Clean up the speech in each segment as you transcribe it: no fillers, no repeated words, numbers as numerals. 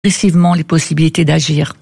progressivement les possibilités d'agir.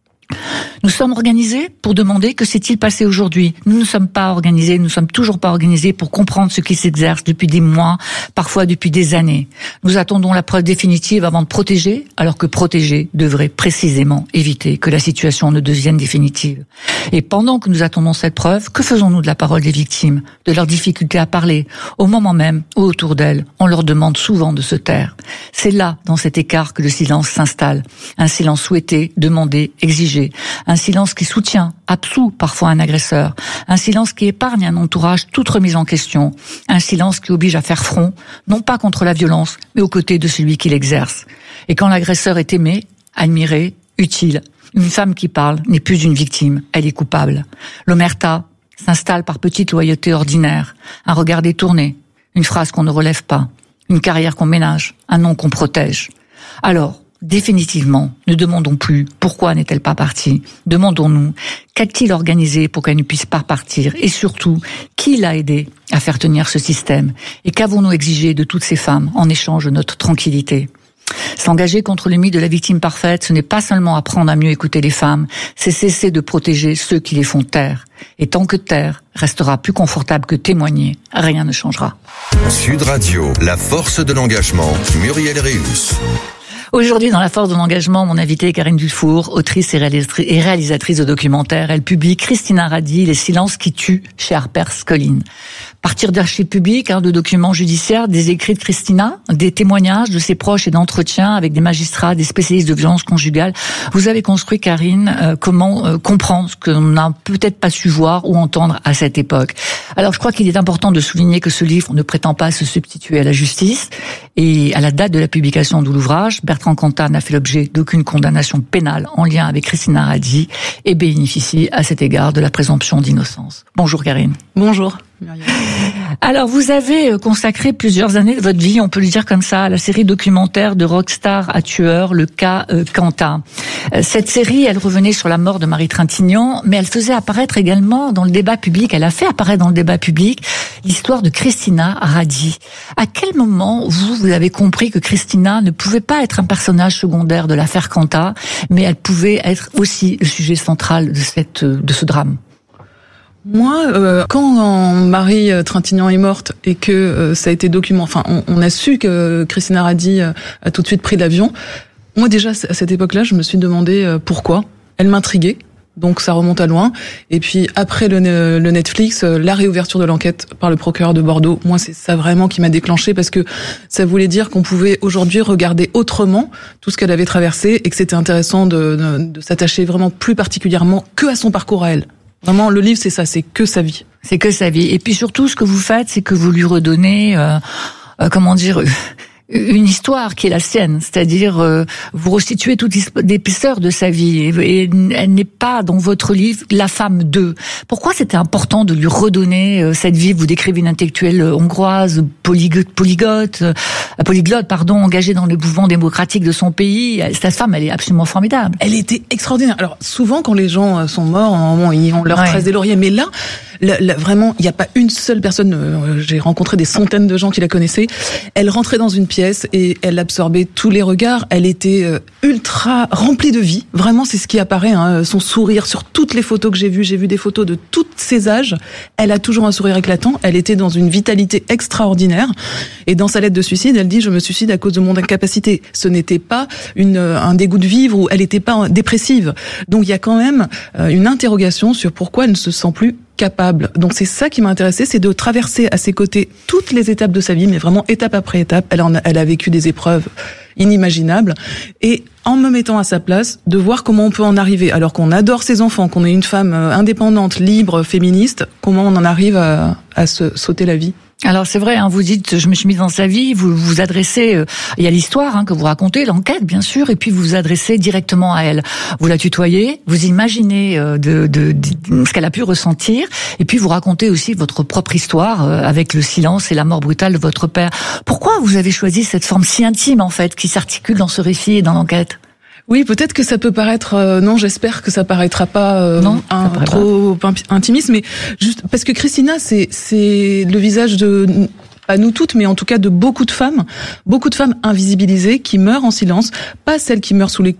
Nous sommes organisés pour demander que s'est-il passé aujourd'hui. Nous ne sommes pas organisés, nous ne sommes toujours pas organisés pour comprendre ce qui s'exerce depuis des mois, parfois depuis des années. Nous attendons la preuve définitive avant de protéger, alors que protéger devrait précisément éviter que la situation ne devienne définitive. Et pendant que nous attendons cette preuve, que faisons-nous de la parole des victimes, de leur difficulté à parler, au moment même où autour d'elles, on leur demande souvent de se taire. C'est là, dans cet écart, que le silence s'installe. Un silence souhaité, demandé, exigé. Un silence qui soutient, absout parfois un agresseur. Un silence qui épargne un entourage toute remise en question. Un silence qui oblige à faire front, non pas contre la violence, mais aux côtés de celui qui l'exerce. Et quand l'agresseur est aimé, admiré, utile, une femme qui parle n'est plus une victime, elle est coupable. L'omerta s'installe par petites loyautés ordinaires. Un regard détourné, une phrase qu'on ne relève pas, une carrière qu'on ménage, un nom qu'on protège. Alors, définitivement, ne demandons plus pourquoi n'est-elle pas partie. Demandons-nous qu'a-t-il organisé pour qu'elle ne puisse pas partir et surtout, qui l'a aidé à faire tenir ce système et qu'avons-nous exigé de toutes ces femmes en échange de notre tranquillité. S'engager contre le mythe de la victime parfaite, ce n'est pas seulement apprendre à mieux écouter les femmes, c'est cesser de protéger ceux qui les font taire. Et tant que taire restera plus confortable que témoigner, rien ne changera. Sud Radio, la force de l'engagement, Muriel Réus. Aujourd'hui, dans La Force de l'Engagement, mon invitée est Karine Dufour, autrice et réalisatrice de documentaires. Elle publie Christina Radi, Les silences qui tuent, chez HarperCollins. Partir d'archives publiques, de documents judiciaires, des écrits de Christina, des témoignages de ses proches et d'entretiens avec des magistrats, des spécialistes de violence conjugale. Vous avez construit, Karine, comment comprendre ce qu'on n'a peut-être pas su voir ou entendre à cette époque. Alors, je crois qu'il est important de souligner que ce livre ne prétend pas se substituer à la justice. Et à la date de la publication de l'ouvrage, Bertrand Cantat n'a fait l'objet d'aucune condamnation pénale en lien avec Christina Radi et bénéficie à cet égard de la présomption d'innocence. Bonjour Karine. Bonjour. Alors, vous avez consacré plusieurs années de votre vie, on peut le dire comme ça, à la série documentaire de Rockstar à tueur, le cas Cantat. Cette série, elle revenait sur la mort de Marie Trintignant, mais elle faisait apparaître également dans le débat public, elle a fait apparaître dans le débat public l'histoire de Christina Radi. À quel moment, vous avez compris que Christina ne pouvait pas être un personnage secondaire de l'affaire Cantat, mais elle pouvait être aussi le sujet central de ce drame? Moi, quand Marie Trintignant est morte et que ça a été documenté, on a su que Christina Radi a tout de suite pris l'avion. Moi déjà, à cette époque-là, je me suis demandé pourquoi. Elle m'intriguait, donc ça remonte à loin. Et puis après le Netflix, la réouverture de l'enquête par le procureur de Bordeaux, moi c'est ça vraiment qui m'a déclenché parce que ça voulait dire qu'on pouvait aujourd'hui regarder autrement tout ce qu'elle avait traversé et que c'était intéressant de s'attacher vraiment plus particulièrement que à son parcours à elle. Vraiment, le livre, c'est ça, c'est que sa vie. C'est que sa vie. Et puis surtout, ce que vous faites, c'est que vous lui redonnez, une histoire qui est la sienne, c'est-à-dire vous restituez toute l'épaisseur de sa vie et elle n'est pas dans votre livre la femme d'eux. Pourquoi c'était important de lui redonner cette vie? Vous décrivez une intellectuelle hongroise, polyglotte, engagée dans le mouvement démocratique de son pays. Cette femme, elle est absolument formidable. Elle était extraordinaire. Alors souvent, quand les gens sont morts, on leur tresse des lauriers, mais là, vraiment, il n'y a pas une seule personne. J'ai rencontré des centaines de gens qui la connaissaient. Elle rentrait dans une pièce et elle absorbait tous les regards. Elle était ultra remplie de vie. Vraiment, c'est ce qui apparaît. Son sourire sur toutes les photos que j'ai vu des photos de tous ses âges. Elle a toujours un sourire éclatant. Elle était dans une vitalité extraordinaire. Et dans sa lettre de suicide, elle dit « Je me suicide à cause de mon incapacité ». Ce n'était pas un dégoût de vivre ou elle n'était pas dépressive. Donc il y a quand même une interrogation sur pourquoi elle ne se sent plus capable. Donc c'est ça qui m'a intéressée, c'est de traverser à ses côtés toutes les étapes de sa vie, mais vraiment étape après étape. Elle a vécu des épreuves inimaginables et en me mettant à sa place, de voir comment on peut en arriver. Alors qu'on adore ses enfants, qu'on est une femme indépendante, libre, féministe, comment on en arrive à se sauter la vie. Alors c'est vrai, vous dites, je me suis mise dans sa vie, vous vous adressez, il y a l'histoire que vous racontez, l'enquête bien sûr, et puis vous vous adressez directement à elle. Vous la tutoyez, vous imaginez de ce qu'elle a pu ressentir, et puis vous racontez aussi votre propre histoire avec le silence et la mort brutale de votre père. Pourquoi vous avez choisi cette forme si intime en fait, qui s'articule dans ce récit et dans l'enquête ? Oui, peut-être que ça peut paraître... non, j'espère que ça paraîtra pas trop intimiste, mais juste parce que Christina, c'est le visage de pas nous toutes, mais en tout cas de beaucoup de femmes invisibilisées qui meurent en silence, pas celles qui meurent sous les coups